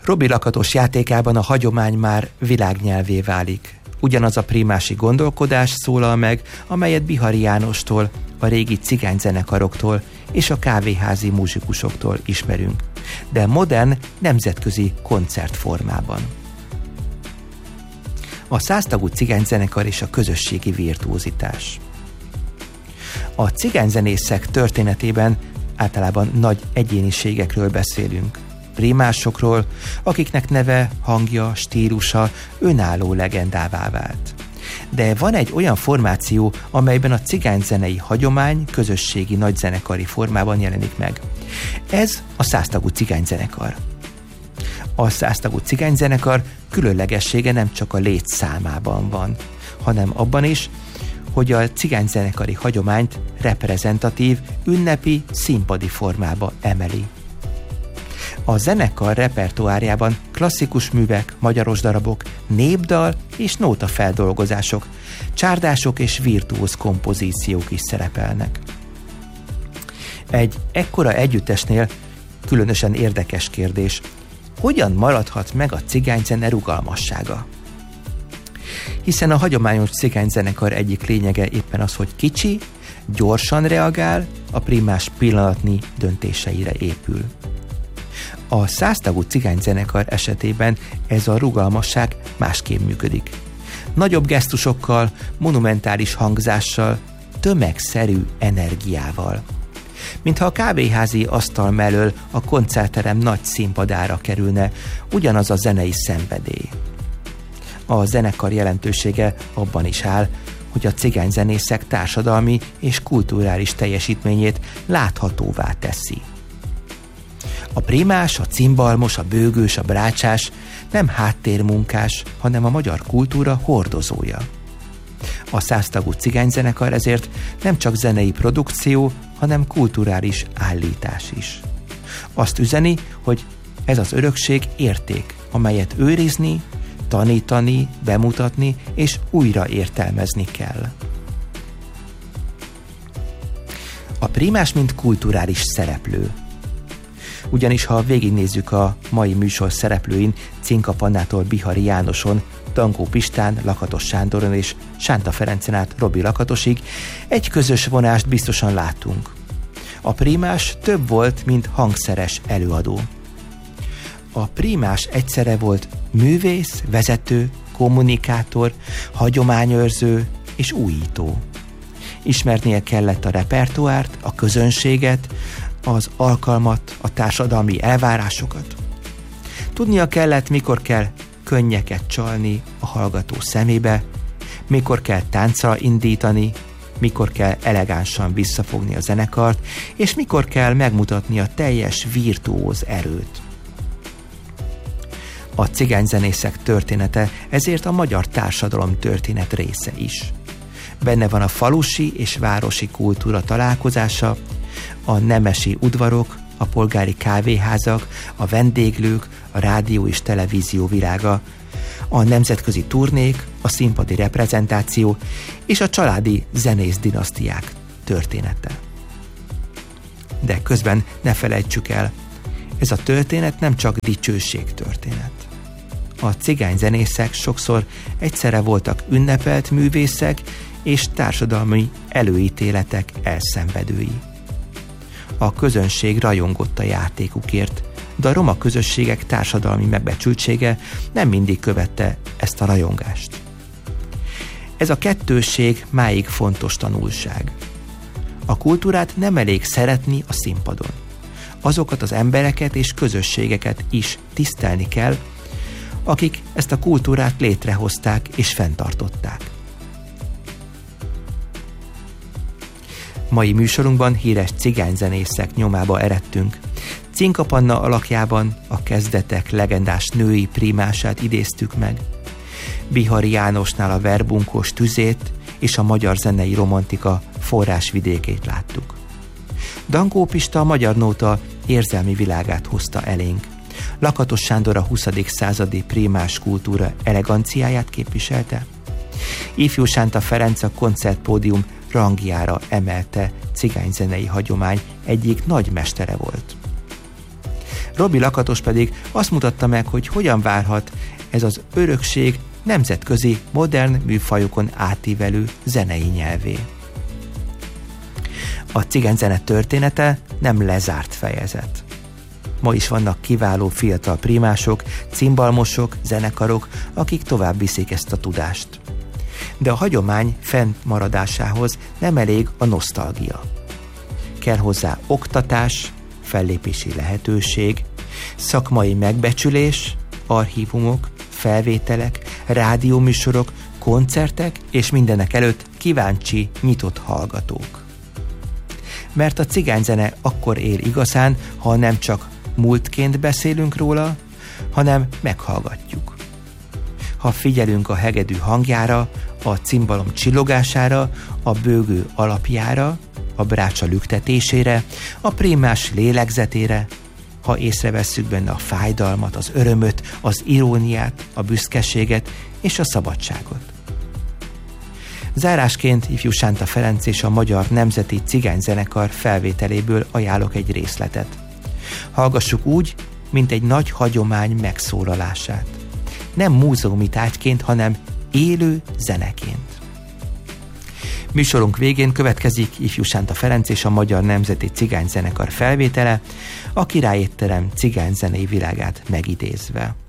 Robi Lakatos játékában a hagyomány már világnyelvé válik. Ugyanaz a primási gondolkodás szólal meg, amelyet Bihari Jánostól, a régi cigányzenekaroktól és a kávéházi muzsikusoktól ismerünk, de modern, nemzetközi koncertformában. A 100 tagú cigányzenekar és a közösségi virtuózitás. A cigányzenészek történetében általában nagy egyéniségekről beszélünk. Primásokról, akiknek neve, hangja, stílusa önálló legendává vált. De van egy olyan formáció, amelyben a cigányzenei hagyomány közösségi nagyzenekari formában jelenik meg. Ez a 100 tagú cigányzenekar. A 100 tagú cigányzenekar különlegessége nem csak a létszámában van, hanem abban is, hogy a cigányzenekari hagyományt reprezentatív, ünnepi, színpadi formába emeli. A zenekar repertoárjában klasszikus művek, magyaros darabok, népdal és nótafeldolgozások, csárdások és virtuóz kompozíciók is szerepelnek. Egy ekkora együttesnél különösen érdekes kérdés, hogyan maradhat meg a cigányzene rugalmassága? Hiszen a hagyományos cigányzenekar egyik lényege éppen az, hogy kicsi, gyorsan reagál, a primás pillanatnyi döntéseire épül. A 100 tagú cigányzenekar esetében ez a rugalmasság másképp működik. Nagyobb gesztusokkal, monumentális hangzással, tömegszerű energiával. Mintha a kávéházi asztal mellől a koncertterem nagy színpadára kerülne ugyanaz a zenei szenvedély. A zenekar jelentősége abban is áll, hogy a cigányzenészek társadalmi és kulturális teljesítményét láthatóvá teszi. A primás, a cimbalmos, a bőgős, a brácsás nem háttérmunkás, hanem a magyar kultúra hordozója. A 100 tagú cigányzenekar ezért nem csak zenei produkció, hanem kulturális állítás is. Azt üzeni, hogy ez az örökség érték, amelyet őrizni, tanítani, bemutatni és újra értelmezni kell. A primás mint kulturális szereplő. Ugyanis ha végignézzük a mai műsor szereplőin, Cinka Pannától Bihari Jánoson, Dankó Pistán, Lakatos Sándoron és Sánta Ferencen át Robi Lakatosig, egy közös vonást biztosan láttunk. A primás több volt, mint hangszeres előadó. A primás egyszerre volt művész, vezető, kommunikátor, hagyományőrző és újító. Ismernie kellett a repertoárt, a közönséget, az alkalmat, a társadalmi elvárásokat. Tudnia kellett, mikor kell könnyeket csalni a hallgató szemébe, mikor kell táncra indítani, mikor kell elegánsan visszafogni a zenekart, és mikor kell megmutatni a teljes virtuóz erőt. A cigányzenészek története ezért a magyar társadalom történet része is. Benne van a falusi és városi kultúra találkozása, a nemesi udvarok, a polgári kávéházak, a vendéglők, a rádió és televízió világa, a nemzetközi turnék, a színpadi reprezentáció és a családi zenész dinasztiák története. De közben ne felejtsük el, ez a történet nem csak dicsőség történet. A cigányzenészek sokszor egyszerre voltak ünnepelt művészek és társadalmi előítéletek elszenvedői. A közönség rajongott a játékukért, de a roma közösségek társadalmi megbecsültsége nem mindig követte ezt a rajongást. Ez a kettősség máig fontos tanulság. A kultúrát nem elég szeretni a színpadon. Azokat az embereket és közösségeket is tisztelni kell, akik ezt a kultúrát létrehozták és fenntartották. Mai műsorunkban híres cigányzenészek nyomába eredtünk. Cinka Panna alakjában a kezdetek legendás női primását idéztük meg. Bihari Jánosnál a verbunkos tüzét és a magyar zenei romantika forrásvidékét láttuk. Dankó Pista a magyar nóta érzelmi világát hozta elénk. Lakatos Sándor a 20. századi primás kultúra eleganciáját képviselte. Ifjú Sánta Ferenc a koncertpódium rangjára emelte cigányzenei hagyomány egyik nagy mestere volt. Robi Lakatos pedig azt mutatta meg, hogy hogyan válhat ez az örökség nemzetközi, modern műfajokon átívelő zenei nyelvé. A cigányzene története nem lezárt fejezet. Ma is vannak kiváló fiatal primások, cimbalmosok, zenekarok, akik tovább viszik ezt a tudást. De a hagyomány fennmaradásához nem elég a nosztalgia. Kell hozzá oktatás, fellépési lehetőség, szakmai megbecsülés, archívumok, felvételek, rádióműsorok, koncertek és mindenek előtt kíváncsi, nyitott hallgatók. Mert a cigányzene akkor él igazán, ha nem csak múltként beszélünk róla, hanem meghallgatjuk. Ha figyelünk a hegedű hangjára, a cimbalom csillogására, a bőgő alapjára, a brácsa lüktetésére, a prémás lélegzetére, ha észrevesszük benne a fájdalmat, az örömöt, az iróniát, a büszkeséget és a szabadságot. Zárásként ifjú Sánta Ferenc és a Magyar Nemzeti Cigányzenekar felvételéből ajánlok egy részletet. Hallgassuk úgy, mint egy nagy hagyomány megszólalását. Nem múzeumi tárgyként, hanem élő zeneként. Műsorunk végén következik ifjú Sánta Ferenc és a Magyar Nemzeti Cigányzenekar felvétele, a Király Étterem cigányzenei világát megidézve.